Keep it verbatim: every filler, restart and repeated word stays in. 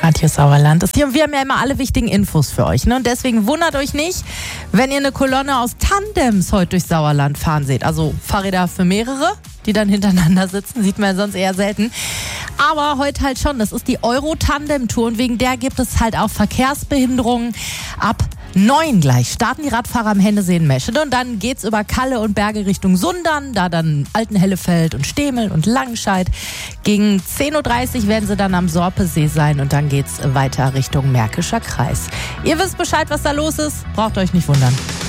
Radio Sauerland ist hier und wir haben ja immer alle wichtigen Infos für euch. Ne? Und deswegen wundert euch nicht, wenn ihr eine Kolonne aus Tandems heute durch Sauerland fahren seht. Also Fahrräder für mehrere, die dann hintereinander sitzen, sieht man ja sonst eher selten. Aber heute halt schon, das ist die Euro-Tandem-Tour und wegen der gibt es halt auch Verkehrsbehinderungen. Ab neun gleich starten die Radfahrer am Hännesee in Meschede und dann geht's über Kalle und Berge Richtung Sundern, da dann Altenhellefeld und Stemel und Langenscheid. Gegen zehn Uhr dreißig werden sie dann am Sorpesee sein und dann geht's weiter Richtung Märkischer Kreis. Ihr wisst Bescheid, was da los ist, braucht euch nicht wundern.